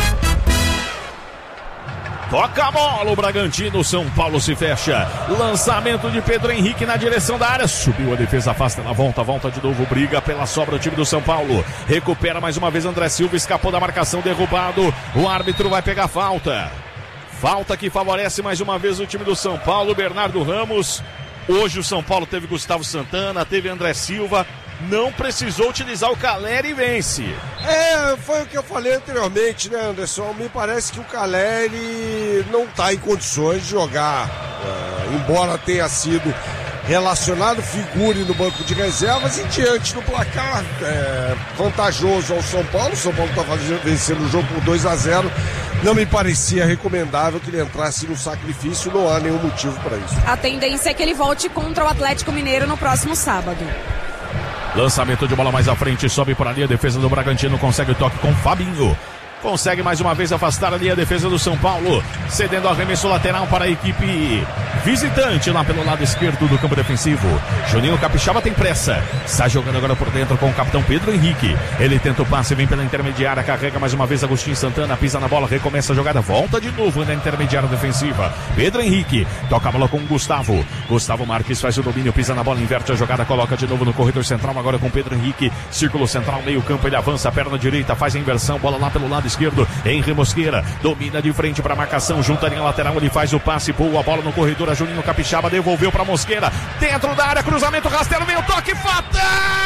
Toca a bola, o Bragantino, São Paulo se fecha. Lançamento de Pedro Henrique na direção da área. Subiu a defesa, afasta na volta de novo. Briga pela sobra o time do São Paulo. Recupera mais uma vez André Silva, escapou da marcação, derrubado. O árbitro vai pegar falta. Falta que favorece mais uma vez o time do São Paulo, Bernardo Ramos. Hoje o São Paulo teve Gustavo Santana, teve André Silva. Não precisou utilizar o Caleri e vence. Foi o que eu falei anteriormente, né, Anderson? Me parece que o Caleri não está em condições de jogar. Embora tenha sido relacionado, figure no banco de reservas e diante do placar vantajoso ao São Paulo. O São Paulo está vencendo o jogo por 2-0. Não me parecia recomendável que ele entrasse no sacrifício, não há nenhum motivo para isso. A tendência é que ele volte contra o Atlético Mineiro no próximo sábado. Lançamento de bola mais à frente, sobe por ali a defesa do Bragantino, consegue o toque com Fabinho. Consegue mais uma vez afastar ali a defesa do São Paulo, cedendo arremesso lateral para a equipe visitante lá pelo lado esquerdo do campo defensivo. Juninho Capixaba tem pressa. Está jogando agora por dentro com o capitão Pedro Henrique. Ele tenta o passe, vem pela intermediária, carrega mais uma vez Agostinho Santana, pisa na bola, recomeça a jogada, volta de novo na intermediária defensiva. Pedro Henrique toca a bola com o Gustavo. Gustavo Marques faz o domínio, pisa na bola, inverte a jogada, coloca de novo no corredor central, agora com Pedro Henrique. Círculo central, meio campo, ele avança, a perna direita, faz a inversão, bola lá pelo lado esquerdo. Henry Mosqueira domina de frente para a marcação, junta a linha lateral, ele faz o passe, boa bola no corredor, a Juninho Capixaba devolveu para Mosqueira, dentro da área, cruzamento rasteiro, meio toque fatal!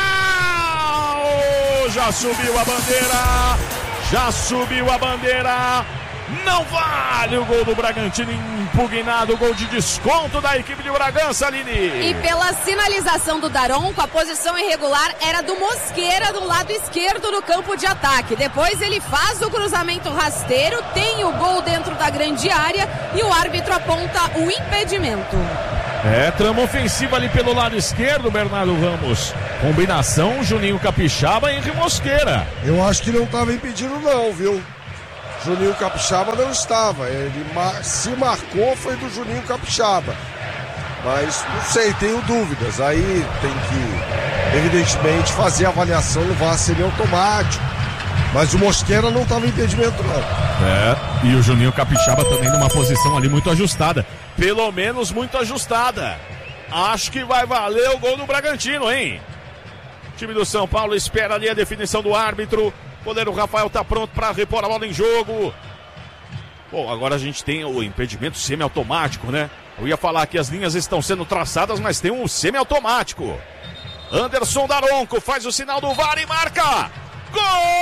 Já subiu a bandeira, não vale o gol do Bragantino, impugnado, gol de desconto da equipe de Bragança, Aline. E pela sinalização do Daronco, a posição irregular era do Mosqueira do lado esquerdo do campo de ataque. Depois ele faz o cruzamento rasteiro, tem o gol dentro da grande área e o árbitro aponta o impedimento. Trama ofensiva ali pelo lado esquerdo, Bernardo Ramos. Combinação Juninho Capixaba e Henry Mosqueira. Eu acho que não estava impedindo não, viu? Juninho Capixaba não estava. Ele se marcou, foi do Juninho Capixaba. Mas não sei, tenho dúvidas. Aí tem que, evidentemente, fazer a avaliação no VAR semiautomático. Mas o Mosqueira não estava em impedimento, não. E o Juninho Capixaba também numa posição ali muito ajustada. Pelo menos muito ajustada. Acho que vai valer o gol do Bragantino, hein? O time do São Paulo espera ali a definição do árbitro. O goleiro Rafael tá pronto para repor a bola em jogo. Bom, agora a gente tem o impedimento semiautomático, né? Eu ia falar que as linhas estão sendo traçadas, mas tem um semiautomático. Anderson Daronco faz o sinal do VAR e marca. Gol!